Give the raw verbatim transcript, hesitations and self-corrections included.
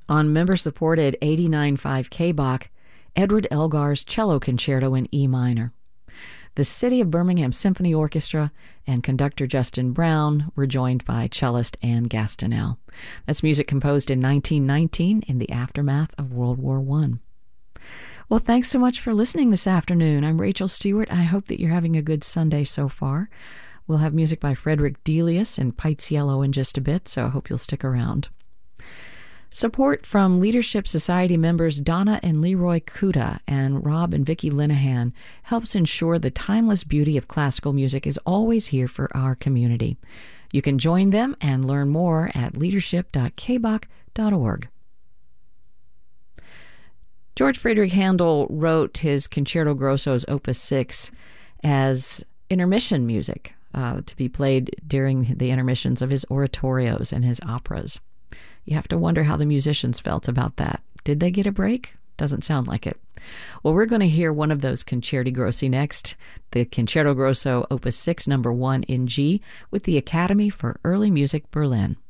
On member-supported eighty-nine point five K-Bach, Edward Elgar's Cello Concerto in E minor. The City of Birmingham Symphony Orchestra and conductor Justin Brown were joined by cellist Anne Gastineau. That's music composed in nineteen nineteen in the aftermath of World War One. Well, thanks so much for listening this afternoon. I'm Rachel Stewart. I hope that you're having a good Sunday so far. We'll have music by Frederick Delius and Pites Yellow in just a bit, so I hope you'll stick around. Support from Leadership Society members Donna and Leroy Kuda and Rob and Vicki Linehan helps ensure the timeless beauty of classical music is always here for our community. You can join them and learn more at leadership dot k bach dot org. George Friedrich Handel wrote his Concerto Grosso's Opus six as intermission music uh, to be played during the intermissions of his oratorios and his operas. You have to wonder how the musicians felt about that. Did they get a break? Doesn't sound like it. Well, we're going to hear one of those Concerti Grossi next, the Concerto Grosso Opus six, number one in G, with the Academy for Early Music Berlin.